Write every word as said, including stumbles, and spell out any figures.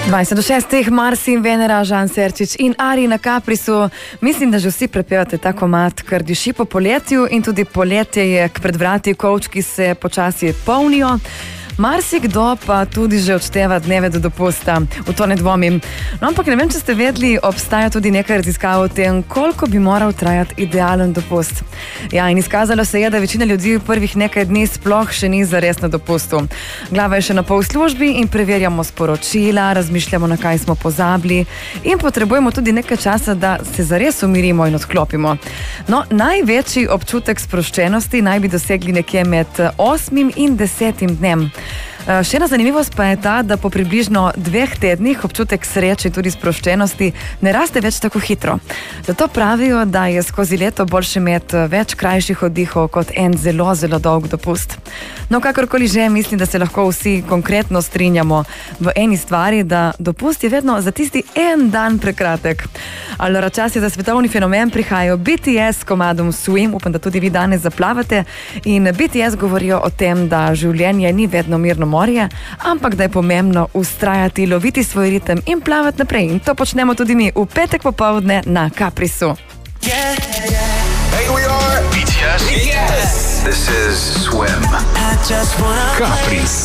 dvajset do šestih, Mars in Venera, Žan Serčič in Ari na Caprisu. Mislim, da že vsi prepevate ta komad, ker diši po poletju in tudi poletje je k pred vrati, kovčki se počasi polnijo. Marsikdo pa tudi že odšteva dneve do dopusta, v to ne dvomim. No, ampak ne vem, če ste vedeli, obstaja tudi nekaj raziskav o tem, koliko bi moral trajati idealen dopust. Ja, in izkazalo se je, da večina ljudi v prvih nekaj dni sploh še ni zares na dopustu. Glava je še na pol službi in preverjamo sporočila, razmišljamo, na kaj smo pozabili in potrebujemo tudi nekaj časa, da se zares umirimo in odklopimo. No, največji občutek sproščenosti naj bi dosegli nekje med osmim in desetim dnem. Še ena zanimivost pa je ta, da po približno dveh tednih občutek sreče in tudi sproščenosti ne raste več tako hitro. Zato pravijo, da je skozi leto boljše imeti več krajših oddihov kot en zelo, zelo dolg dopust. No, kakorkoli že, mislim, da se lahko vsi konkretno strinjamo v eni stvari, da dopust je vedno za tisti en dan prekratek. Allora, čas je za svetovni fenomen, prihajajo B T S s komadom Swim, upam, da tudi vi danes zaplavate, in B T S govorijo o tem, da življenje ni vedno mirno morje, ampak da je pomembno ustrajati, loviti svoj ritem in plavati naprej. In to počnemo tudi mi v petek popoldne na Caprisu. Yeah, yeah. Hey, we are B T S. B T S. This is Swim. Capris.